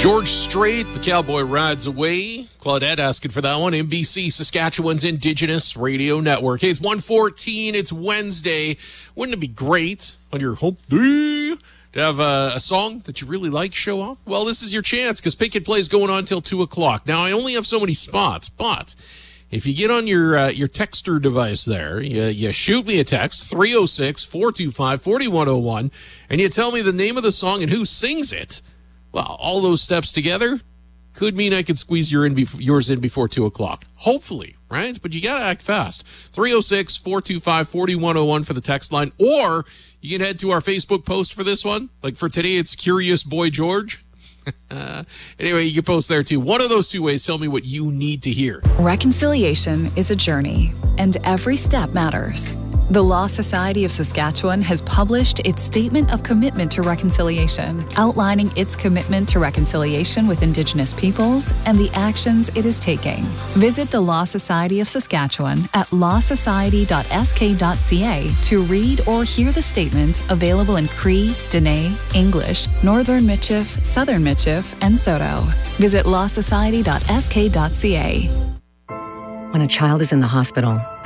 George Strait, The Cowboy Rides Away. Claudette asking for that one. NBC, Saskatchewan's Indigenous Radio Network. Hey, it's 1:14. It's Wednesday. Wouldn't it be great on your hump day to have a song that you really like show up? Well, this is your chance because Pick and Play is going on until 2 o'clock. Now, I only have so many spots, but if you get on your texter device there, you shoot me a text, 306-425-4101, and you tell me the name of the song and who sings it. Well, all those steps together could mean I could squeeze yours in before 2 o'clock. Hopefully, right? But you got to act fast. 306-425-4101 for the text line. Or you can head to our Facebook post for this one. Like for today, it's Curious Boy George. Anyway, you can post there too. One of those two ways, tell me what you need to hear. Reconciliation is a journey, and every step matters. The Law Society of Saskatchewan has published its Statement of Commitment to Reconciliation, outlining its commitment to reconciliation with Indigenous peoples and the actions it is taking. Visit the Law Society of Saskatchewan at lawsociety.sk.ca to read or hear the statement, available in Cree, Dene, English, Northern Michif, Southern Michif, and Soto. Visit lawsociety.sk.ca. When a child is in the hospital,